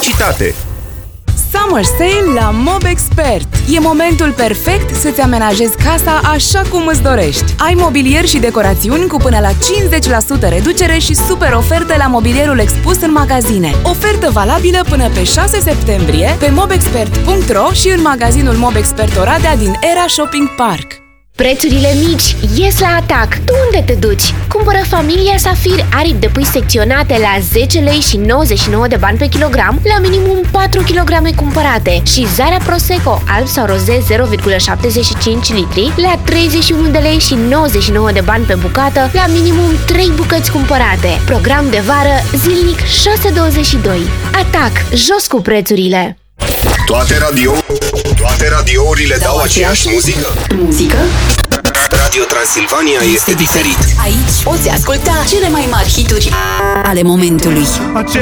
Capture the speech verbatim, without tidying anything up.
Publicitate. Summer Sale la Mobexpert. E momentul perfect să-ți amenajezi casa așa cum îți dorești. Ai mobilier și decorațiuni cu până la cincizeci la sută reducere și super oferte la mobilierul expus în magazine. Ofertă valabilă până pe șase septembrie pe mobexpert punct ro și în magazinul Mobexpert Oradea din Era Shopping Park. Prețurile mici ies la atac. Tu unde te duci? Cumpără familia Safir aripi de pui secționate la zece lei și nouăzeci și nouă de bani pe kilogram la minimum patru kilograme cumpărate și Zara Prosecco alb sau roze zero virgulă șaptezeci și cinci litri la treizeci și unu de lei și nouăzeci și nouă de bani pe bucată la minimum trei bucăți cumpărate. Program de vară zilnic șase douăzeci și doi. Atac! Jos cu prețurile! Toate radio, toate radiourile dau aceeași muzică. Muzică? Radio Transilvania este diferit. Aici poți asculta cele mai mari hituri ale momentului.